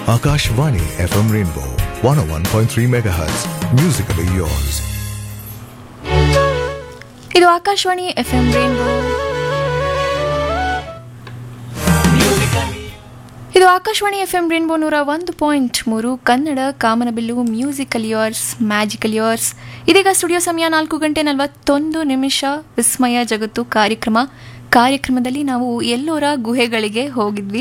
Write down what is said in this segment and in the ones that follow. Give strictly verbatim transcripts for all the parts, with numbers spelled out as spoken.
Akashvani F M Rainbow one oh one point three megahertz. Musically yours. ಇದು Akashvani F M rainbow. ಇದು Akashvani F M rainbow ನೂರ ಒಂದು point ಮೂರು ಕನ್ನಡ ಕಾಮನಬಿಲ್ಲು musical yours magical yours. ಇದೀಗ studio ಸಮಯ ನಾಲ್ಕು ಗಂಟೆ ನಲವತ್ತೊಂದು ನಿಮಿಷ. ವಿಸ್ಮಯ ಜಗತ್ತು ಕಾರ್ಯಕ್ರಮ ಕಾರ್ಯಕ್ರಮದಲ್ಲಿ ನಾವು ಎಲ್ಲೋರ ಗುಹೆಗಳಿಗೆ ಹೋಗಿದ್ವಿ.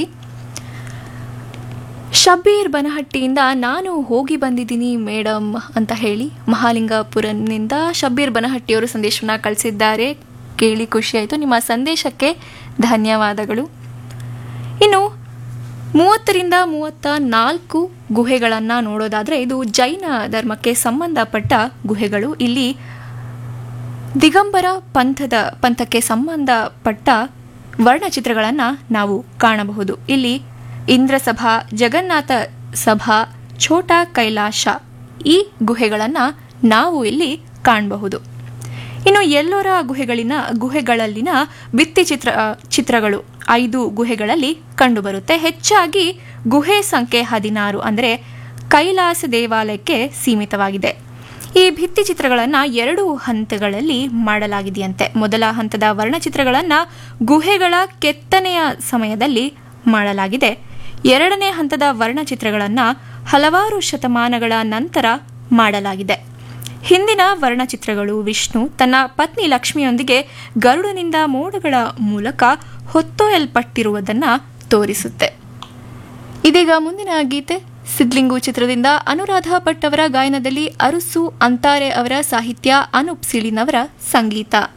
ಶಬ್ಬೀರ್ ಬನಹಟ್ಟಿಯಿಂದ ನಾನು ಹೋಗಿ ಬಂದಿದ್ದೀನಿ ಮೇಡಮ್ ಅಂತ ಹೇಳಿ ಮಹಾಲಿಂಗಪುರನಿಂದ ಶಬ್ಬೀರ್ ಬನಹಟ್ಟಿಯವರು ಸಂದೇಶವನ್ನು ಕಳಿಸಿದ್ದಾರೆ. ಕೇಳಿ ಖುಷಿಯಾಯಿತು. ನಿಮ್ಮ ಸಂದೇಶಕ್ಕೆ ಧನ್ಯವಾದಗಳು. ಇನ್ನು ಮೂವತ್ತರಿಂದ ಮೂವತ್ತ ನಾಲ್ಕು ಗುಹೆಗಳನ್ನು ನೋಡೋದಾದರೆ ಇದು ಜೈನ ಧರ್ಮಕ್ಕೆ ಸಂಬಂಧಪಟ್ಟ ಗುಹೆಗಳು. ಇಲ್ಲಿ ದಿಗಂಬರ ಪಂಥದ ಪಂಥಕ್ಕೆ ಸಂಬಂಧಪಟ್ಟ ವರ್ಣಚಿತ್ರಗಳನ್ನು ನಾವು ಕಾಣಬಹುದು. ಇಲ್ಲಿ ಇಂದ್ರಸಭಾ, ಜಗನ್ನಾಥ ಸಭಾ, ಛೋಟಾ ಕೈಲಾಶ ಈ ಗುಹೆಗಳನ್ನು ನಾವು ಇಲ್ಲಿ ಕಾಣಬಹುದು. ಇನ್ನು ಎಲ್ಲೋರ ಗುಹೆಗಳಿನ ಗುಹೆಗಳಲ್ಲಿನ ಭಿತ್ತಿ ಚಿತ್ರ ಚಿತ್ರಗಳು ಐದು ಗುಹೆಗಳಲ್ಲಿ ಕಂಡುಬರುತ್ತೆ. ಹೆಚ್ಚಾಗಿ ಗುಹೆ ಸಂಖ್ಯೆ ಹದಿನಾರು ಅಂದರೆ ಕೈಲಾಸ ದೇವಾಲಯಕ್ಕೆ ಸೀಮಿತವಾಗಿದೆ. ಈ ಭಿತ್ತಿ ಚಿತ್ರಗಳನ್ನು ಎರಡು ಹಂತಗಳಲ್ಲಿ ಮಾಡಲಾಗಿದೆಯಂತೆ. ಮೊದಲ ಹಂತದ ವರ್ಣಚಿತ್ರಗಳನ್ನು ಗುಹೆಗಳ ಕೆತ್ತನೆಯ ಸಮಯದಲ್ಲಿ ಮಾಡಲಾಗಿದೆ. ಎರಡನೇ ಹಂತದ ವರ್ಣಚಿತ್ರಗಳನ್ನು ಹಲವಾರು ಶತಮಾನಗಳ ನಂತರ ಮಾಡಲಾಗಿದೆ. ಹಿಂದಿನ ವರ್ಣಚಿತ್ರಗಳು ವಿಷ್ಣು ತನ್ನ ಪತ್ನಿ ಲಕ್ಷ್ಮಿಯೊಂದಿಗೆ ಗರುಡನಿಂದ ಮೋಡಗಳ ಮೂಲಕ ಹೊತ್ತೊಯ್ಯಲ್ಪಟ್ಟಿರುವುದನ್ನು ತೋರಿಸುತ್ತೆ. ಇದೀಗ ಮುಂದಿನ ಗೀತೆ ಸಿದ್ಲಿಂಗು ಚಿತ್ರದಿಂದ ಅನುರಾಧ ಭಟ್ ಅವರ ಗಾಯನದಲ್ಲಿ ಅರಸು ಅಂತಾರೆ ಅವರ ಸಾಹಿತ್ಯ, ಅನೂಪ್ ಸಿಳಿನವರ ಸಂಗೀತ.